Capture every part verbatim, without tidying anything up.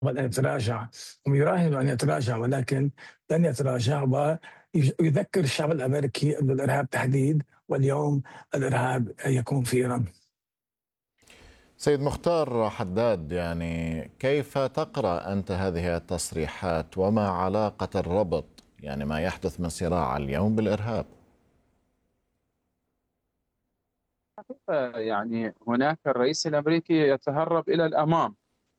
أن يتراجع، هم يراهنوا أن يتراجع ولكن لن يتراجع، ويذكر الشعب الأمريكي أن الإرهاب تهديد، واليوم الإرهاب يكون في إيران. سيد مختار حداد، يعني كيف تقرأ أنت هذه التصريحات وما علاقة الربط، يعني ما يحدث من صراع اليوم بالإرهاب؟ يعني هناك الرئيس الأمريكي يتهرب إلى الأمام،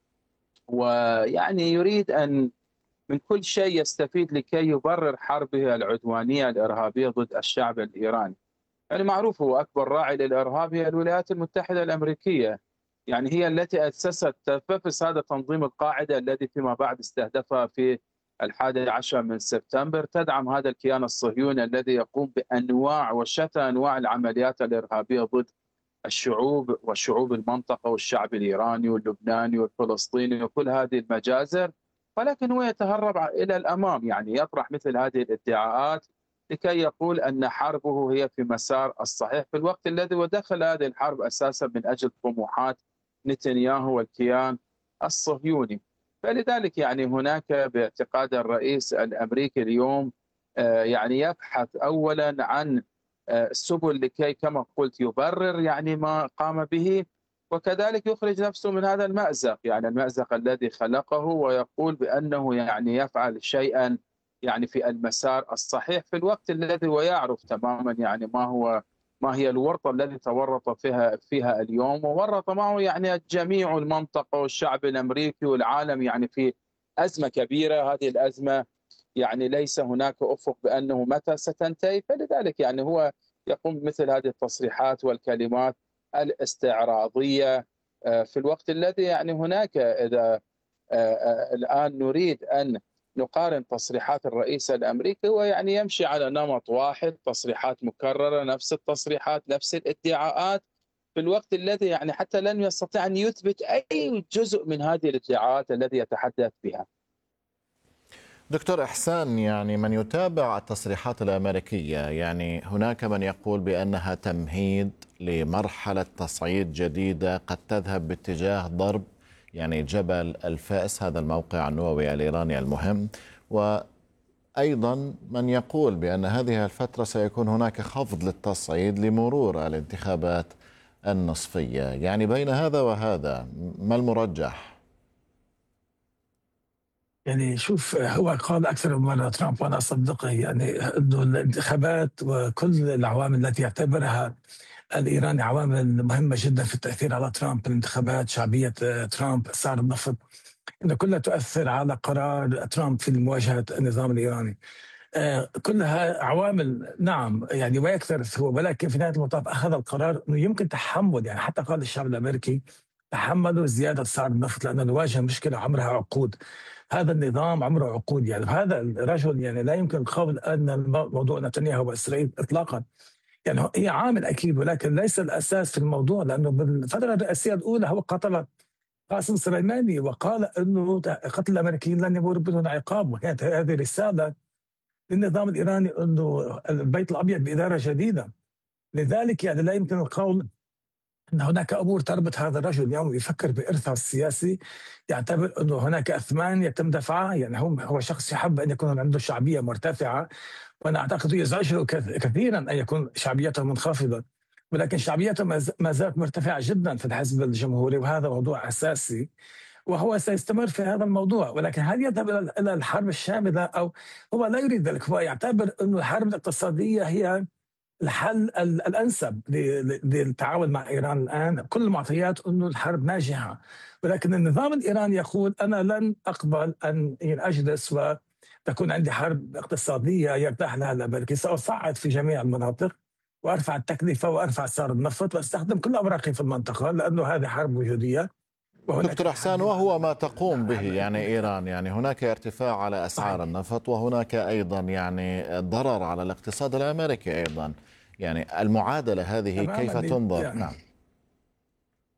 ويعني يريد أن من كل شيء يستفيد لكي يبرر حربه العدوانية الإرهابية ضد الشعب الإيراني. يعني معروف هو أكبر راعي للإرهاب هي الولايات المتحدة الأمريكية، يعني هي التي أسست تنفذ هذا تنظيم القاعدة الذي فيما بعد استهدفها في الحادي عشر من سبتمبر، تدعم هذا الكيان الصهيوني الذي يقوم بأنواع وشتى أنواع العمليات الإرهابية ضد الشعوب وشعوب المنطقة والشعب الإيراني واللبناني والفلسطيني وكل هذه المجازر. ولكن هو يتهرب إلى الأمام، يعني يطرح مثل هذه الادعاءات لكي يقول أن حربه هي في مسار الصحيح، في الوقت الذي ودخل هذه الحرب أساسا من أجل طموحات نتنياهو والكيان الصهيوني. فلذلك يعني هناك باعتقاد الرئيس الأمريكي اليوم آه، يعني يبحث أولا عن السبل لكي كما قلت يبرر يعني ما قام به، وكذلك يخرج نفسه من هذا المأزق، يعني المأزق الذي خلقه، ويقول بأنه يعني يفعل شيئا يعني في المسار الصحيح، في الوقت الذي هو يعرف تماما يعني ما هو ما هي الورطة التي تورط فيها فيها اليوم، وورط معه يعني جميع المنطقة والشعب الأمريكي والعالم يعني في أزمة كبيرة. هذه الأزمة يعني ليس هناك أفق بأنه متى ستنتهي، فلذلك يعني هو يقوم بمثل هذه التصريحات والكلمات الاستعراضية في الوقت الذي يعني هناك، إذا الآن نريد أن نقارن تصريحات الرئيس الأمريكي، هو يعني يمشي على نمط واحد، تصريحات مكررة، نفس التصريحات نفس الادعاءات، في الوقت الذي يعني حتى لن يستطيع أن يثبت أي جزء من هذه الادعاءات الذي يتحدث بها. دكتور إحسان، يعني من يتابع التصريحات الأمريكية، يعني هناك من يقول بأنها تمهيد لمرحلة تصعيد جديدة قد تذهب باتجاه ضرب يعني جبل الفأس، هذا الموقع النووي الإيراني المهم، وأيضا من يقول بأن هذه الفترة سيكون هناك خفض للتصعيد لمرور الانتخابات النصفية. يعني بين هذا وهذا ما المرجح؟ يعني شوف، هو قال أكثر من مرة ترامب وأنا أصدقه، يعني أنه الانتخابات وكل العوامل التي يعتبرها الإيراني عوامل مهمة جدا في التأثير على ترامب، الانتخابات، شعبية ترامب، سعر النفط، إنه كلها تؤثر على قرار ترامب في مواجهة النظام الإيراني. آه، كلها عوامل، نعم يعني، ويكترث هو، ولكن في نهاية المطاف أخذ القرار أنه يمكن تحمل، يعني حتى قال الشعب الأمريكي تحملوا زيادة سعر النفط لأنه نواجه مشكلة عمرها عقود. هذا النظام عمره عقود، يعني هذا الرجل يعني لا يمكن القول أن موضوع نتنياهو وإسرائيل إطلاقا، يعني هي عامل أكيد ولكن ليس الأساس في الموضوع، لأنه بالفترة الرئاسية الأولى هو قتل قاسم سليماني وقال أنه قتل الأمريكيين لن يمر بدون عقاب، وكانت هذه رسالة للنظام الإيراني أنه البيت الأبيض بإدارة جديدة. لذلك يعني لا يمكن القول أن هناك أمور تربط هذا الرجل اليوم يفكر بإرثه السياسي، يعتبر أنه هناك أثمان يتم دفعها، يعني هو هو شخص يحب أن يكون عنده شعبية مرتفعة، وأنا أعتقد يزعجه كثيرا أن يكون شعبيته منخفضة، ولكن شعبيته ما زالت مرتفعة جدا في الحزب الجمهوري، وهذا موضوع أساسي وهو سيستمر في هذا الموضوع. ولكن هل يذهب إلى الحرب الشاملة؟ أو هو لا يريد ذلك، هو يعتبر أن الحرب الاقتصادية هي الحل الأنسب للتعامل مع إيران الآن، كل المعطيات أنه الحرب ناجحة، ولكن النظام الإيراني يقول أنا لن أقبل أن أجلس وتكون عندي حرب اقتصادية يرتاح لها الأمريكي، سأصعد في جميع المناطق وأرفع التكلفة وأرفع سعر النفط وأستخدم كل أوراقي في المنطقة، لأنه هذه حرب وجودية. دكتور إحسان، وهو ما تقوم به يعني إيران، يعني هناك ارتفاع على أسعار النفط، وهناك أيضا يعني ضرر على الاقتصاد الأمريكي أيضا، يعني المعادلة هذه كيف تنظر؟ يعني نعم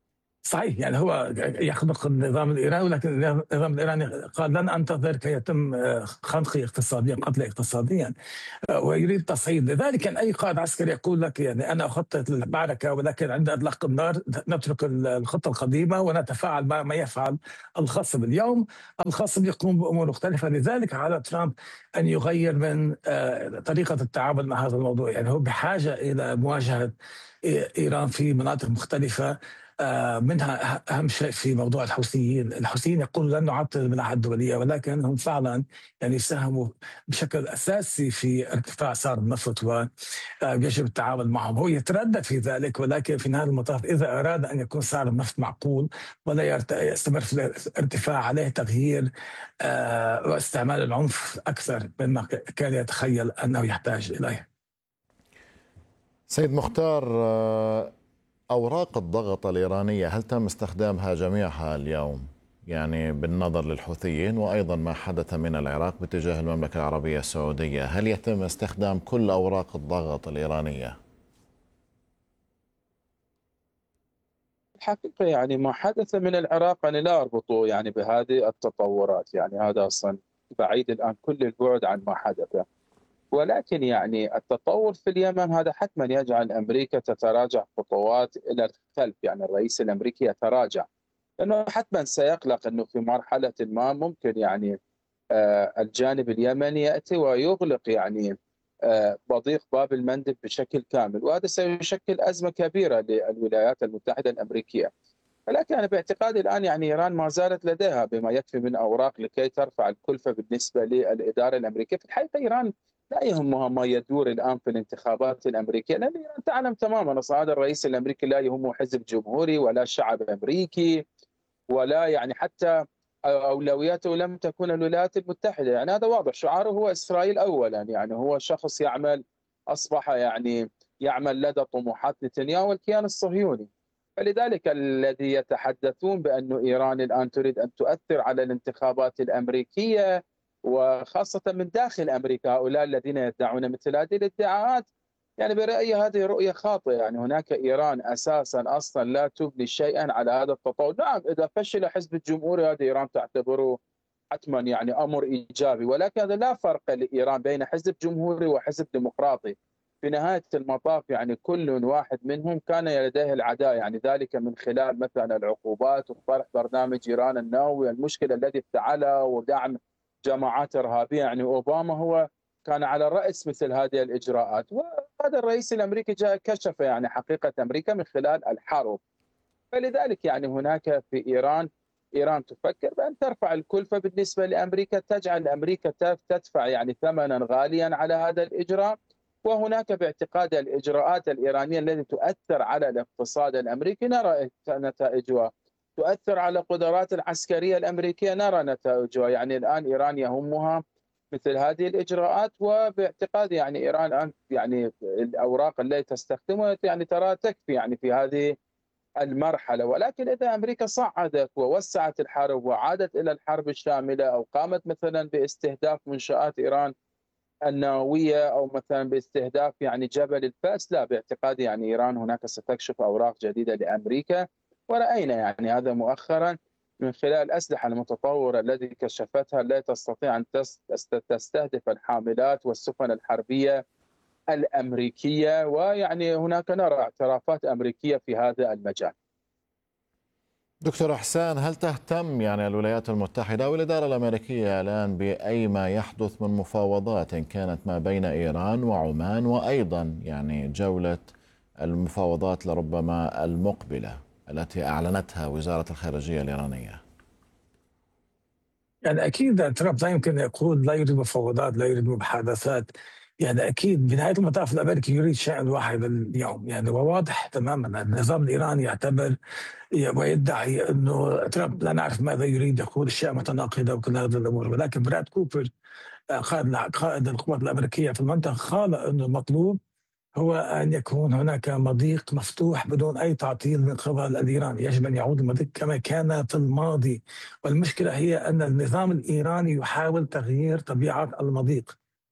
صحيح، يعني هو يخنق النظام الإيراني، ولكن النظام الإيراني قال لن أنتظر كي يتم خنقي اقتصاديا، قتلي اقتصاديا، ويريد تصعيد. لذلك كان أي قائد عسكري يقول لك يعني أنا أخطط للمعركة، ولكن عند إطلاق النار نترك الخطة القديمة ونتفاعل مع ما يفعل الخصم. اليوم الخصم يقوم بأمور مختلفة، لذلك على ترامب أن يغير من طريقة التعامل مع هذا الموضوع. يعني هو بحاجة إلى مواجهة إيران في مناطق مختلفة، منها أهم شيء في موضوع الحوثيين. الحوثيين يقولوا لن نعطل الملاحة الدولية، ولكن هم فعلا يعني يساهموا بشكل أساسي في ارتفاع أسعار النفط، ويجب التعامل معهم. هو يتردد في ذلك، ولكن في نهاية المطاف إذا أراد أن يكون سعر النفط معقول ولا يستمر في الارتفاع، عليه تغيير واستعمال العنف أكثر مما كان يتخيل أنه يحتاج إليه. سيد مختار، أوراق الضغط الإيرانية هل تم استخدامها جميعها اليوم؟ يعني بالنظر للحوثيين وأيضا ما حدث من العراق باتجاه المملكة العربية السعودية، هل يتم استخدام كل أوراق الضغط الإيرانية؟ الحقيقة يعني ما حدث من العراق أنا لا أربطه يعني بهذه التطورات، يعني هذا أصلا بعيد الآن كل البعد عن ما حدث. ولكن يعني التطور في اليمن هذا حتما يجعل أمريكا تتراجع خطوات إلى الخلف، يعني الرئيس الأمريكي يتراجع، لأنه حتما سيقلق أنه في مرحلة ما ممكن يعني آه الجانب اليمني يأتي ويغلق يعني آه بضيق باب المندب بشكل كامل، وهذا سيشكل أزمة كبيرة للولايات المتحدة الأمريكية. ولكن أنا باعتقادي الآن يعني إيران ما زالت لديها بما يكفي من أوراق لكي ترفع الكلفة بالنسبة للإدارة الأمريكية. في الحقيقة إيران لا يهمها ما يدور الآن في الانتخابات الأمريكية، لأن إيران تعلم تماما أصلا هذا الرئيس الأمريكي لا يهمه حزب جمهوري ولا شعب أمريكي، ولا يعني حتى أولوياته لم تكن الولايات المتحدة. يعني هذا واضح، شعاره هو إسرائيل أولا، يعني هو شخص يعمل أصبح يعني يعمل لدى طموحات نتنياهو والكيان الصهيوني. فلذلك الذي يتحدثون بأن إيران الآن تريد أن تؤثر على الانتخابات الأمريكية وخاصة من داخل أمريكا، هؤلاء الذين يدعون مثل هذه الادعاءات، يعني برأيي هذه رؤية خاطئة. يعني هناك إيران أساسا أصلا لا تبني شيئا على هذا التطور. نعم إذا فشل حزب الجمهوري هذه إيران تعتبره حتما يعني أمر إيجابي، ولكن هذا لا فرق لإيران بين حزب جمهوري وحزب ديمقراطي. في نهاية المطاف يعني كل واحد منهم كان لديه العداء، يعني ذلك من خلال مثلا العقوبات وطرح برنامج إيران النووي، المشكلة الذي افتعلها ودعم جماعات إرهابية. يعني أوباما هو كان على رأس مثل هذه الإجراءات، وهذا الرئيس الأمريكي جاء كشف يعني حقيقة أمريكا من خلال الحرب. فلذلك يعني هناك في إيران إيران تفكر بأن ترفع الكلفة بالنسبة لأمريكا، تجعل أمريكا تدفع يعني ثمنا غاليا على هذا الإجراء. وهناك باعتقاد الإجراءات الإيرانية التي تؤثر على الاقتصاد الأمريكي نرى نتائجها، تؤثر على القدرات العسكرية الأمريكية نرى نتائجها. يعني الآن إيران يهمها مثل هذه الإجراءات، وباعتقاد يعني إيران الآن يعني الأوراق التي تستخدمها يعني ترى تكفي يعني في هذه المرحلة. ولكن إذا أمريكا صعدت ووسعت الحرب وعادت إلى الحرب الشاملة، أو قامت مثلا باستهداف منشآت إيران النووية، أو مثلا باستهداف يعني جبل الفأس، لا باعتقادي يعني إيران هناك ستكشف أوراق جديدة لأمريكا. ورأينا يعني هذا مؤخرا من خلال الأسلحة المتطورة التي كشفتها، لا تستطيع أن تستهدف الحاملات والسفن الحربية الأمريكية، ويعني هناك نرى اعترافات أمريكية في هذا المجال. دكتور إحسان، هل تهتم يعني الولايات المتحدة والإدارة الأمريكية الآن بأي ما يحدث من مفاوضات كانت ما بين إيران وعمان، وأيضا يعني جولة المفاوضات لربما المقبلة التي أعلنتها وزارة الخارجية الإيرانية؟ يعني أكيد ترامب لا يمكن يقول لا يريد مفاوضات، لا يريد محادثات. يعني أكيد بنهاية المطاف الأمريكي يريد شيئا واحدا اليوم، يعني وواضح تماما النظام الإيراني يعتبر ويدعي أنه ترامب لا نعرف ماذا يريد، يقول أشياء متناقضة وكل هذه الأمور. ولكن براد كوبر قائد قائد القوات الأمريكية في المنطقة قال أنه المطلوب هو أن يكون هناك مضيق مفتوح بدون أي تعطيل من قبل الإيراني. يجب أن يعود المضيق كما كان في الماضي، والمشكلة هي أن النظام الإيراني يحاول تغيير طبيعة المضيق.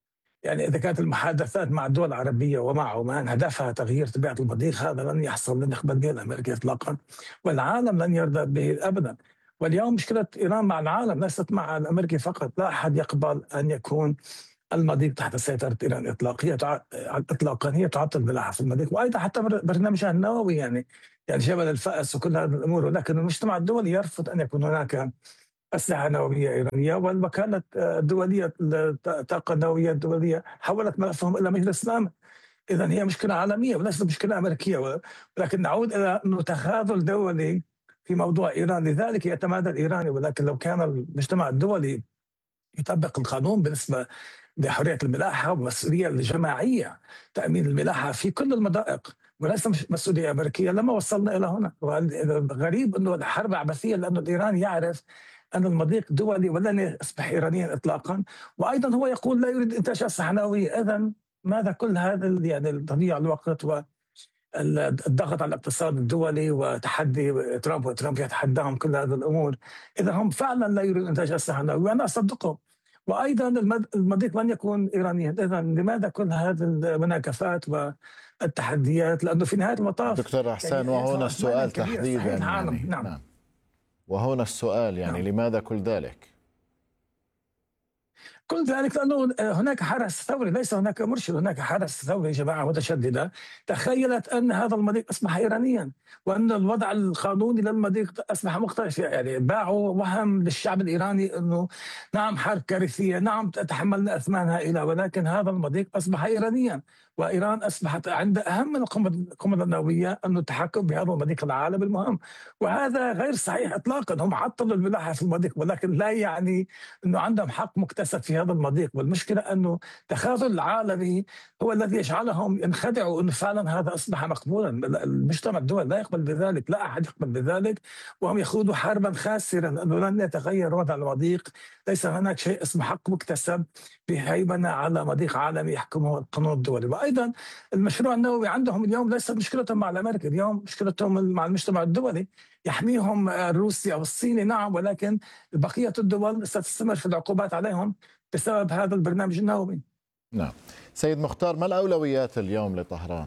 يعني إذا كانت المحادثات مع الدول العربية ومع عمان هدفها تغيير طبيعة المضيق، هذا لن يحصل، لن يقبل به الأمريكي إطلاقا، والعالم لن يرضى به أبدا. واليوم مشكلة إيران مع العالم ليست مع الأمريكي فقط، لا أحد يقبل أن يكون المضيق تحت سيطرة إيران إطلاقية إطلاقا. هي تعطل الملاحة في المضيق، وأيضا حتى برنامجها النووي، يعني يعني جبل الفأس وكل هذه الأمور. ولكن المجتمع الدولي يرفض أن يكون هناك أسلحة نووية إيرانية، والوكالة الدولية الطاقة النووية الدولية حولت ملفهم إلى مجلس الأمن. إذا هي مشكلة عالمية وليست مشكلة أمريكية. ولكن نعود إلى أنه تخاذل دولي في موضوع إيران، لذلك يتمادى الإيراني. ولكن لو كان المجتمع الدولي يطبق القانون بالنسبة لحرية الملاحة ومسؤولية الجماعية تأمين الملاحة في كل المضائق وليس مسؤولية أمريكية، لما وصلنا إلى هنا. غريب أنه الحرب عبثية، لأنه الإيران يعرف أن المضيق دولي ولن يصبح إيرانيا إطلاقا، وأيضا هو يقول لا يريد إنتاج أسلحة نووية. إذا ماذا كل هذا يعني تضييع الوقت والضغط على الاقتصاد الدولي وتحدي ترامب، وترامب يتحداهم كل هذه الأمور؟ إذا هم فعلا لا يريدون إنتاج أسلحة نووية، وأنا أصدقهم. وايضا المضيق لن يكون ايرانيا. اذا لماذا كل هذه المناكفات والتحديات؟ لانه في نهايه المطاف دكتور احسان، يعني وهنا السؤال تحديدا يعني نعم. نعم وهنا السؤال يعني نعم. لماذا كل ذلك؟ كل ذلك لأنه هناك حرس ثوري، ليس هناك مرشد، هناك حرس ثوري، جماعة متشددة تخيلت أن هذا المضيق أصبح إيرانيا، وأن الوضع القانوني للمضيق أصبح مختلف. يعني باعوا وهم للشعب الإيراني أنه نعم حرب كارثية، نعم تحملنا أثمان هائلة، ولكن هذا المضيق أصبح إيرانيا، وإيران أصبحت عندها أهم من القنبلة النووية أنه التحكم بهذا المضيق العالمي المهم. وهذا غير صحيح إطلاقا. هم عطلوا الملاحة في المضيق، ولكن لا يعني أنه عندهم حق مكتسب في هذا المضيق. والمشكلة أنه تخاذل العالمي هو الذي يجعلهم ينخدعوا أنه فعلا هذا أصبح مقبولا. المجتمع الدولي لا يقبل بذلك، لا أحد يقبل بذلك، وهم يخوضوا حربا خاسرا لأنه لن يتغير وضع المضيق. ليس هناك شيء اسمه حق مكتسب بهيمنة على مضيق عالمي يحكمه القانون الدولي. وأيضا المشروع النووي عندهم اليوم ليس مشكلتهم مع الأمريكي، اليوم مشكلتهم مع المجتمع الدولي. يحميهم الروسي أو الصيني نعم، ولكن بقية الدول ستستمر في العقوبات عليهم بسبب هذا البرنامج النووي. نعم. سيد مختار، ما الأولويات اليوم لطهران؟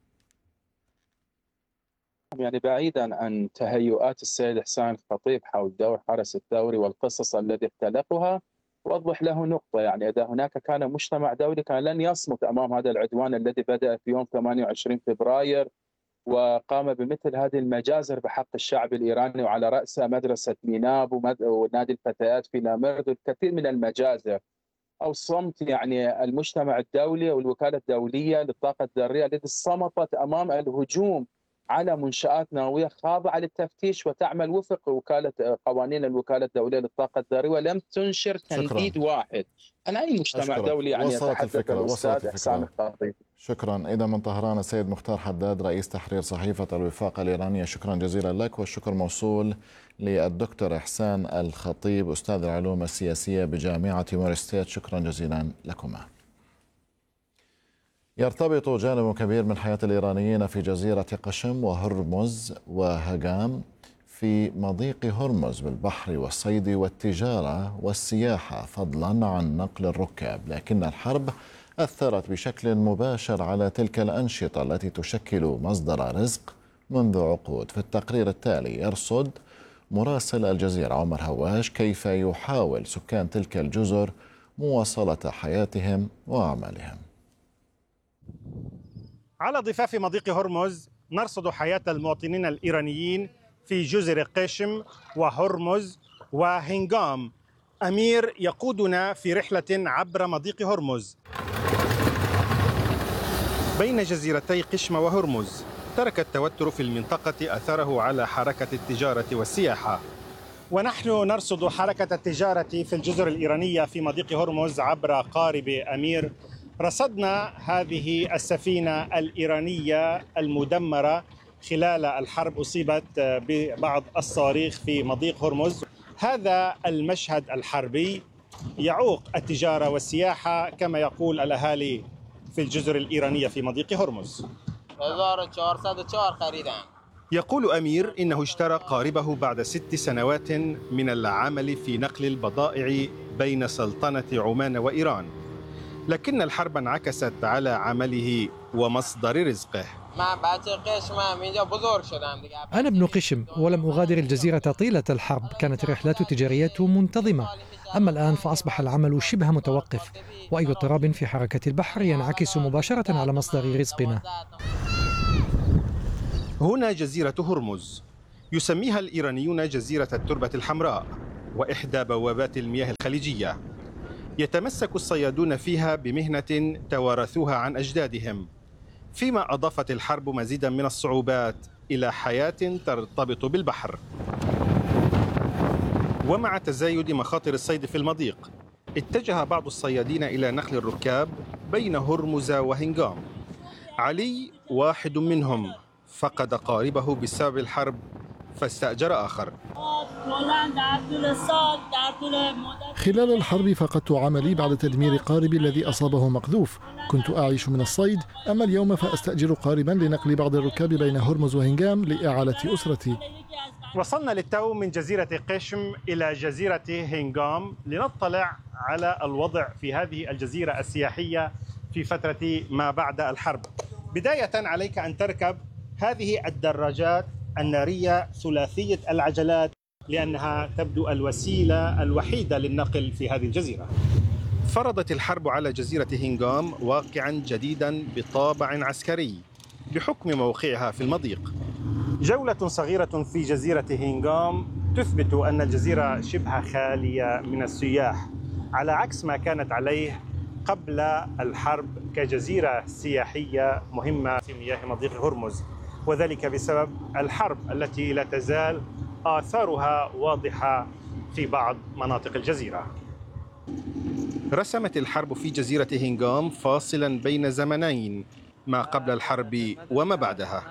يعني بعيدا عن تهيؤات السيد إحسان الخطيب حول دور حرس الثوري والقصص التي اختلقها، وضح له نقطة. يعني إذا هناك كان مجتمع دولي كان لن يصمت أمام هذا العدوان الذي بدأ في يوم ثمانية وعشرين فبراير وقام بمثل هذه المجازر بحق الشعب الإيراني، وعلى رأسها مدرسة ميناب ونادي الفتيات في نامرد والكثير من المجازر. أو صمت يعني المجتمع الدولي والوكالة الدولية للطاقة الذرية التي صمتت أمام الهجوم على منشآت نووية خاضعة للتفتيش وتعمل وفق وكالة قوانين الوكالة الدولية للطاقة الذرية، ولم تنشر تنديد واحد. أنا أي مجتمع أشكرا. دولي يعني يتحدث الأستاذ إحسان الخطيب. شكرا. إذا من طهران السيد مختار حداد رئيس تحرير صحيفة الوفاق الإيرانية، شكرا جزيلا لك. والشكر موصول للدكتور إحسان الخطيب أستاذ العلوم السياسية بجامعة موري ستيت، شكرا جزيلا لكما. يرتبط جانب كبير من حياة الإيرانيين في جزيرة قشم وهرمز وهجام في مضيق هرمز بالبحر والصيد والتجارة والسياحة، فضلا عن نقل الركاب. لكن الحرب أثرت بشكل مباشر على تلك الأنشطة التي تشكل مصدر رزق منذ عقود. في التقرير التالي يرصد مراسل الجزيرة عمر هواش كيف يحاول سكان تلك الجزر مواصلة حياتهم وأعمالهم. على ضفاف مضيق هرمز نرصد حياة المواطنين الإيرانيين في جزر قشم وهرمز وهنغام. أمير يقودنا في رحلة عبر مضيق هرمز بين جزيرتي قشم وهرمز. ترك التوتر في المنطقة أثره على حركة التجارة والسياحة، ونحن نرصد حركة التجارة في الجزر الإيرانية في مضيق هرمز عبر قارب أمير. رصدنا هذه السفينة الإيرانية المدمرة خلال الحرب، أصيبت ببعض الصواريخ في مضيق هرمز. هذا المشهد الحربي يعوق التجارة والسياحة كما يقول الأهالي في الجزر الإيرانية في مضيق هرمز. يقول أمير إنه اشترى قاربه بعد ست سنوات من العمل في نقل البضائع بين سلطنة عمان وإيران، لكن الحرب انعكست على عمله ومصدر رزقه. أنا ابن قشم ولم أغادر الجزيرة طيلة الحرب، كانت الرحلات التجارية منتظمة. أما الآن فأصبح العمل شبه متوقف، وأي اضطراب في حركة البحر ينعكس مباشرة على مصدر رزقنا. هنا جزيرة هرمز، يسميها الإيرانيون جزيرة التربة الحمراء، وإحدى بوابات المياه الخليجية. يتمسك الصيادون فيها بمهنة توارثوها عن أجدادهم، فيما أضافت الحرب مزيدا من الصعوبات إلى حياة ترتبط بالبحر. ومع تزايد مخاطر الصيد في المضيق، اتجه بعض الصيادين إلى نقل الركاب بين هرمز وهنغام. علي واحد منهم، فقد قاربه بسبب الحرب فاستأجر آخر. خلال الحرب فقدت عملي بعد تدمير قاربي الذي أصابه مقذوف. كنت أعيش من الصيد، أما اليوم فأستأجر قاربا لنقل بعض الركاب بين هرمز وهنغام لإعالة أسرتي. وصلنا للتو من جزيرة قشم إلى جزيرة هنغام لنطلع على الوضع في هذه الجزيرة السياحية في فترة ما بعد الحرب. بداية عليك أن تركب هذه الدراجات النارية ثلاثية العجلات، لأنها تبدو الوسيلة الوحيدة للنقل في هذه الجزيرة. فرضت الحرب على جزيرة هنغام واقعا جديدا بطابع عسكري بحكم موقعها في المضيق. جولة صغيرة في جزيرة هنغام تثبت أن الجزيرة شبه خالية من السياح، على عكس ما كانت عليه قبل الحرب كجزيرة سياحية مهمة في مياه مضيق هرمز، وذلك بسبب الحرب التي لا تزال آثارها واضحة في بعض مناطق الجزيرة. رسمت الحرب في جزيرة هنغام فاصلا بين زمنين، ما قبل الحرب وما بعدها.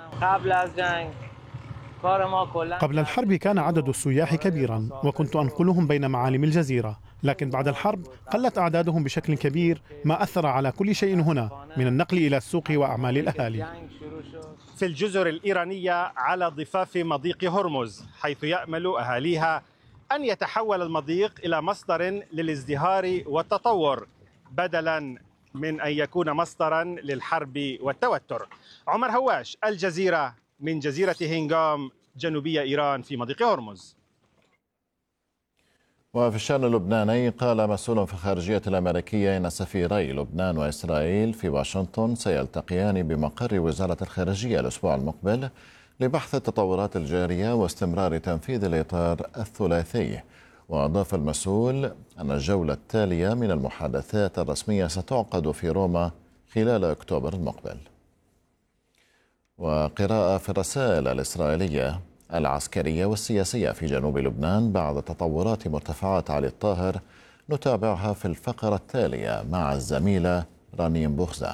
قبل الحرب كان عدد السياح كبيرا وكنت أنقلهم بين معالم الجزيرة، لكن بعد الحرب قلت أعدادهم بشكل كبير، ما أثر على كل شيء هنا من النقل إلى السوق وأعمال الأهالي. في الجزر الإيرانية على ضفاف مضيق هرمز، حيث يأمل أهاليها أن يتحول المضيق إلى مصدر للازدهار والتطور بدلا من أن يكون مصدرا للحرب والتوتر. عمر هواش، الجزيرة، من جزيرة هنغام جنوبية إيران في مضيق هرمز. وفي الشأن اللبناني قال مسؤول في الخارجية الأمريكية إن سفيري لبنان وإسرائيل في واشنطن سيلتقيان بمقر وزارة الخارجية الأسبوع المقبل لبحث التطورات الجارية واستمرار تنفيذ الإطار الثلاثي. وأضاف المسؤول أن الجولة التالية من المحادثات الرسمية ستعقد في روما خلال أكتوبر المقبل. وقراءة في الرسائل الإسرائيلية العسكرية والسياسية في جنوب لبنان بعد تطورات مرتفعات علي الطاهر نتابعها في الفقرة التالية مع الزميلة رنيم بوخزام.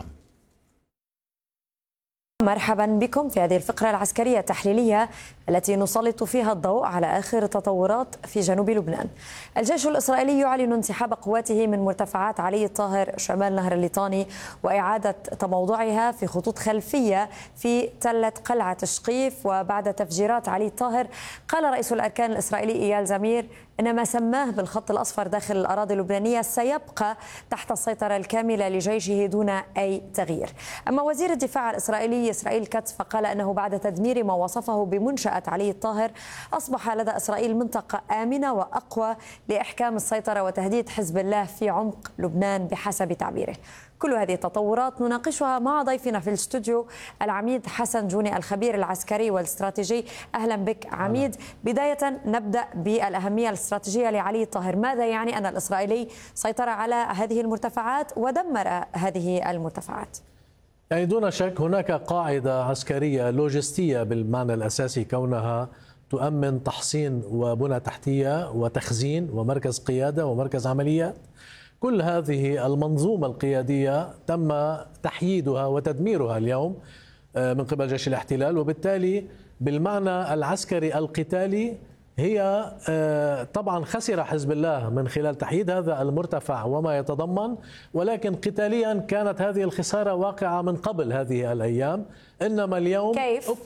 مرحبا بكم في هذه الفقرة العسكرية التحليلية التي نسلط فيها الضوء على آخر التطورات في جنوب لبنان. الجيش الإسرائيلي يعلن انسحاب قواته من مرتفعات علي الطاهر شمال نهر الليطاني وإعادة تموضعها في خطوط خلفية في تلة قلعة شقيف. وبعد تفجيرات علي الطاهر قال رئيس الأركان الإسرائيلي إيال زمير إن ما سماه بالخط الأصفر داخل الأراضي اللبنانية سيبقى تحت السيطرة الكاملة لجيشه دون أي تغيير. أما وزير الدفاع الإسرائيلي إسرائيل كاتس فقال أنه بعد تدمير ما وصفه بمنشأة علي الطاهر أصبح لدى إسرائيل منطقة آمنة وأقوى لإحكام السيطرة وتهديد حزب الله في عمق لبنان بحسب تعبيره. كل هذه التطورات نناقشها مع ضيفنا في الاستوديو العميد حسن جوني الخبير العسكري والاستراتيجي. أهلا بك عميد. بداية نبدأ بالأهمية الاستراتيجية لعلي الطاهر. ماذا يعني أن الإسرائيلي سيطر على هذه المرتفعات ودمر هذه المرتفعات؟ يعني دون شك هناك قاعدة عسكرية لوجستية بالمعنى الأساسي، كونها تؤمن تحصين وبنى تحتية وتخزين ومركز قيادة ومركز عمليات. كل هذه المنظومة القيادية تم تحييدها وتدميرها اليوم من قبل جيش الاحتلال، وبالتالي بالمعنى العسكري القتالي هي طبعا خسر حزب الله من خلال تحييد هذا المرتفع وما يتضمن، ولكن قتاليا كانت هذه الخسارة واقعة من قبل هذه الأيام. إنما اليوم كيف؟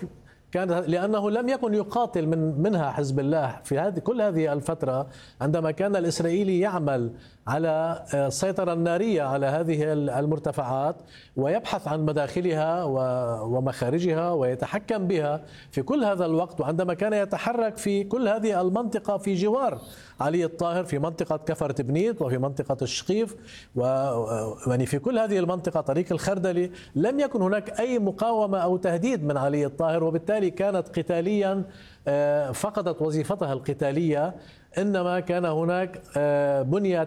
كان لأنه لم يكن يقاتل من منها حزب الله في هذه كل هذه الفترة، عندما كان الإسرائيلي يعمل على السيطرة النارية على هذه المرتفعات ويبحث عن مداخلها ومخارجها ويتحكم بها في كل هذا الوقت. وعندما كان يتحرك في كل هذه المنطقة في جوار علي الطاهر، في منطقة كفر تبنيت وفي منطقة الشقيف ويعني في كل هذه المنطقة طريق الخردلي، لم يكن هناك أي مقاومة أو تهديد من علي الطاهر، وبالتالي كانت قتاليا فقدت وظيفتها القتالية، إنما كان هناك بنية